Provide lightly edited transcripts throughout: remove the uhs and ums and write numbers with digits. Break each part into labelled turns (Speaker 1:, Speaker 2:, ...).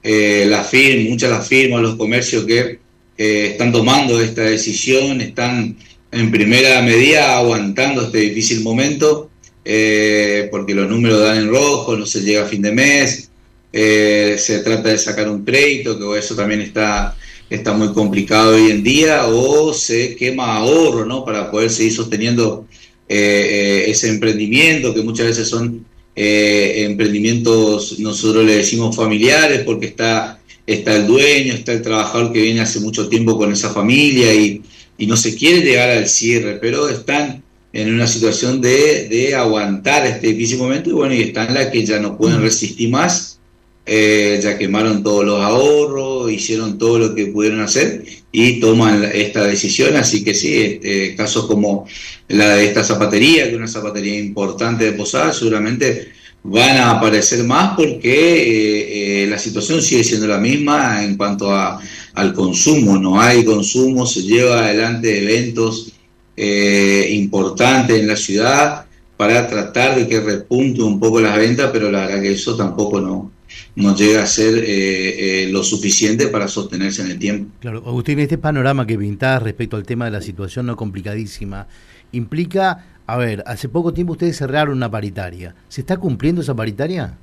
Speaker 1: muchas las firmas, los comercios que están tomando esta decisión, están en primera medida aguantando este difícil momento, porque los números dan en rojo, no se llega a fin de mes, se trata de sacar un crédito, que eso también está muy complicado hoy en día, o se quema ahorro, ¿no?, para poder seguir sosteniendo ese emprendimiento, que muchas veces son emprendimientos, nosotros le decimos familiares, porque está el dueño, está el trabajador que viene hace mucho tiempo con esa familia y no se quiere llegar al cierre, pero están en una situación de aguantar este difícil momento, y bueno, y están las que ya no pueden resistir más. Ya quemaron todos los ahorros, hicieron todo lo que pudieron hacer y toman esta decisión. Así que sí, casos como la de esta zapatería, que es una zapatería importante de Posadas, seguramente van a aparecer más, porque la situación sigue siendo la misma en cuanto al consumo. No hay consumo, se lleva adelante eventos importantes en la ciudad para tratar de que repunte un poco las ventas, pero la verdad que eso tampoco no llega a ser lo suficiente para sostenerse en el tiempo.
Speaker 2: Claro, Agustín, este panorama que pintás respecto al tema de la situación no complicadísima, implica, a ver, hace poco tiempo ustedes cerraron una paritaria. ¿Se está cumpliendo esa paritaria?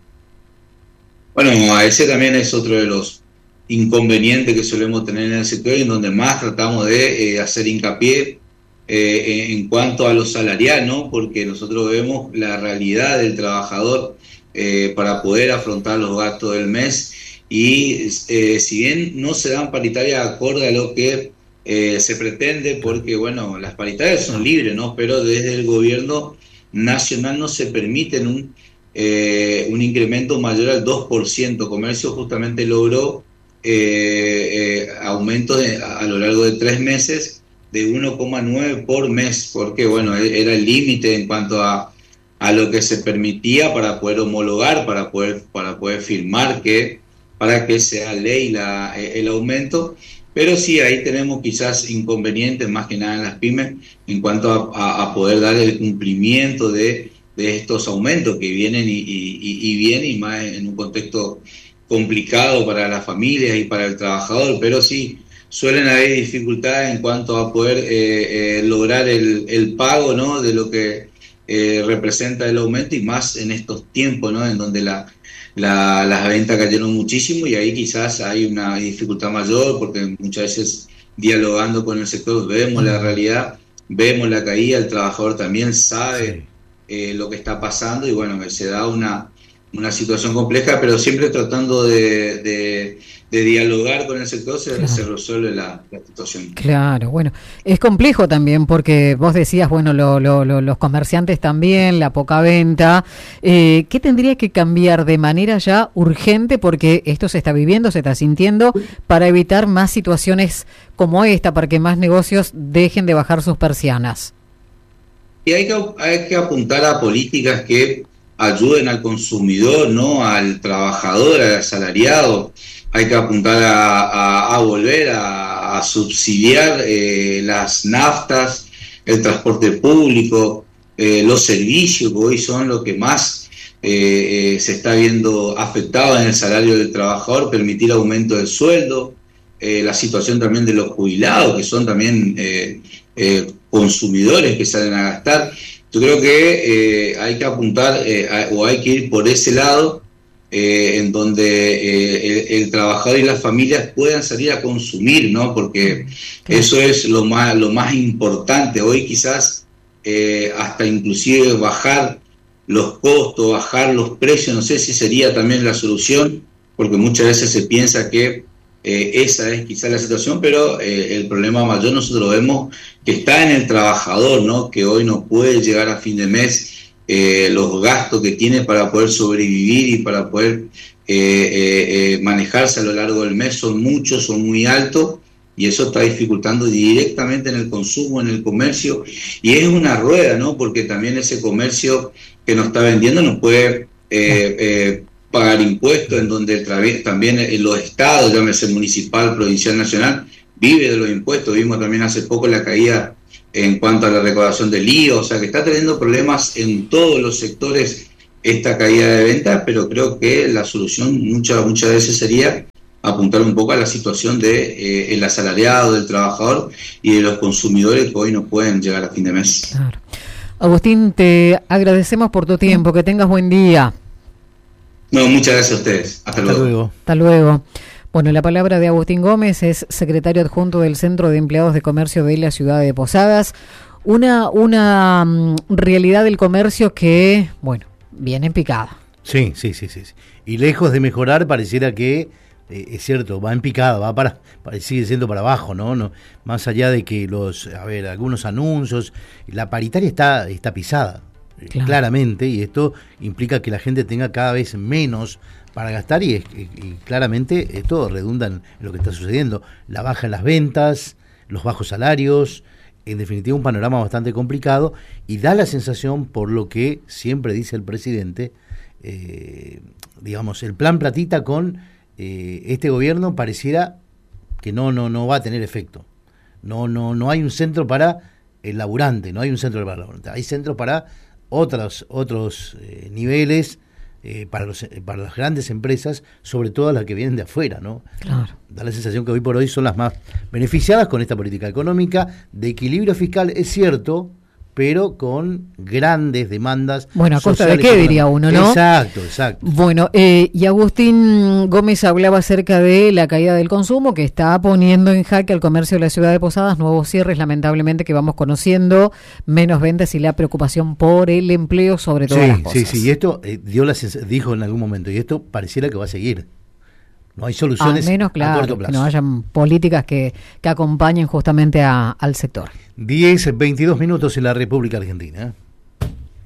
Speaker 1: Bueno, ese también es otro de los inconvenientes que solemos tener en el sector, y en donde más tratamos de hacer hincapié en cuanto a lo salarial, ¿no? Porque nosotros vemos la realidad del trabajador para poder afrontar los gastos del mes, y si bien no se dan paritarias acorde a lo que se pretende, porque bueno, las paritarias son libres, ¿no?, pero desde el gobierno nacional no se permiten un incremento mayor al 2%. Comercio justamente logró aumentos a lo largo de 3 meses de 1,9 por mes, porque bueno, era el límite en cuanto a lo que se permitía para poder homologar, para poder firmar para que sea ley el aumento. Pero sí, ahí tenemos quizás inconvenientes, más que nada en las pymes, en cuanto a poder dar el cumplimiento de estos aumentos que vienen y más en un contexto complicado para las familias y para el trabajador. Pero sí, suelen haber dificultades en cuanto a poder lograr el pago, ¿no?, de lo que representa el aumento, y más en estos tiempos, ¿no?, en donde las ventas cayeron muchísimo, y ahí quizás hay una dificultad mayor, porque muchas veces dialogando con el sector vemos la realidad, vemos la caída, el trabajador también sabe lo que está pasando, y bueno, se da una situación compleja, pero siempre tratando de dialogar con el sector se resuelve la situación.
Speaker 3: Claro, bueno, es complejo también, porque vos decías, bueno, los comerciantes también, la poca venta. ¿Qué tendría que cambiar de manera ya urgente, porque esto se está viviendo, se está sintiendo, para evitar más situaciones como esta, para que más negocios dejen de bajar sus persianas?
Speaker 1: Y hay que apuntar a políticas que ayuden al consumidor, ¿no?, al trabajador, al asalariado. Hay que apuntar a volver a subsidiar las naftas, el transporte público, los servicios, que hoy son lo que más se está viendo afectado en el salario del trabajador, permitir aumento del sueldo, la situación también de los jubilados, que son también consumidores que salen a gastar. Yo creo que hay que apuntar o hay que ir por ese lado, en donde el trabajador y las familias puedan salir a consumir, ¿no? Porque eso es lo más importante. Hoy quizás hasta inclusive bajar los costos, bajar los precios, no sé si sería también la solución, porque muchas veces se piensa que esa es quizás la situación, pero el problema mayor nosotros vemos que está en el trabajador, ¿no?, que hoy no puede llegar a fin de mes. Los gastos que tiene para poder sobrevivir y para poder manejarse a lo largo del mes son muchos, son muy altos, y eso está dificultando directamente en el consumo, en el comercio, y es una rueda, ¿no?, porque también ese comercio que nos está vendiendo no puede pagar impuestos, en donde también los estados, llámese municipal, provincial, nacional, vive de los impuestos. Vimos también hace poco la caída en cuanto a la recaudación del IVA, o sea que está teniendo problemas en todos los sectores esta caída de ventas, pero creo que la solución muchas veces sería apuntar un poco a la situación de el asalariado, del trabajador y de los consumidores que hoy no pueden llegar a fin de mes.
Speaker 3: Claro. Agustín, te agradecemos por tu tiempo, que tengas buen día.
Speaker 1: No, muchas gracias a ustedes. Hasta luego.
Speaker 3: Hasta luego. Bueno, la palabra de Agustín Gómez, es secretario adjunto del Centro de Empleados de Comercio de la ciudad de Posadas. Una realidad del comercio que, bueno, viene en picada.
Speaker 2: Sí. Y lejos de mejorar, pareciera que, es cierto, va en picada, sigue siendo para abajo, ¿no? Más allá de que algunos anuncios, la paritaria está pisada, claro, claramente, y esto implica que la gente tenga cada vez menos para gastar y claramente esto redunda en lo que está sucediendo. La baja en las ventas, los bajos salarios, en definitiva un panorama bastante complicado, y da la sensación, por lo que siempre dice el presidente, digamos, el plan platita con este gobierno pareciera que no va a tener efecto. No hay un centro para el laburante, no hay un centro para el laburante, hay centros para otros niveles, para las grandes empresas, sobre todo las que vienen de afuera, ¿no?
Speaker 3: Claro.
Speaker 2: Da la sensación que hoy por hoy son las más beneficiadas con esta política económica de equilibrio fiscal, es cierto, pero con grandes demandas.
Speaker 3: Bueno, ¿a costa de qué, diría uno, no?
Speaker 2: Exacto.
Speaker 3: Bueno, y Agustín Gómez hablaba acerca de la caída del consumo, que está poniendo en jaque al comercio de la ciudad de Posadas, nuevos cierres, lamentablemente, que vamos conociendo, menos ventas y la preocupación por el empleo, sobre todas las cosas.
Speaker 2: Sí, y esto dijo en algún momento, y esto pareciera que va a seguir. No hay soluciones
Speaker 3: menos, claro,
Speaker 2: a corto plazo.
Speaker 3: Que no hayan políticas que acompañen justamente al sector.
Speaker 2: 10:22 en la República Argentina.